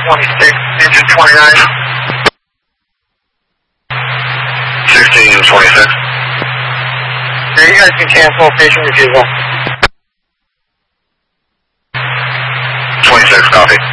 1626, engine 29. 1626. Yeah, you guys can cancel station refusal. 26, copy.